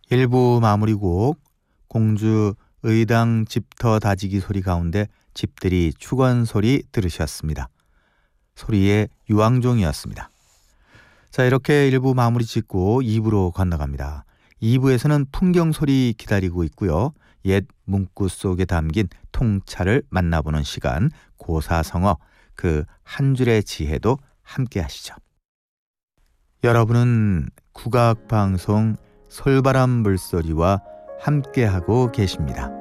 일부 마무리곡 공주 의당 집터 다지기 소리 가운데 집들이 축원 소리 들으셨습니다. 소리의 유황종이었습니다. 자, 이렇게 1부 마무리 짓고 2부로 건너갑니다. 2부에서는 풍경 소리 기다리고 있고요. 옛 문구 속에 담긴 통찰을 만나보는 시간, 고사성어 그 한 줄의 지혜도 함께 하시죠. 여러분은 국악방송 솔바람 물소리와 함께하고 계십니다.